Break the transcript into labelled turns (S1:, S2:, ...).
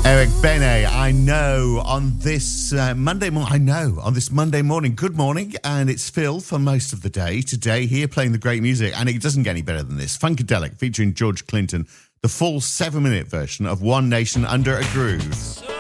S1: Eric Benet, I know, on this Monday morning. Good morning, and it's Phil for most of the day today here playing the great music, and it doesn't get any better than this. Funkadelic featuring George Clinton, the full 7-minute version of One Nation Under a Groove.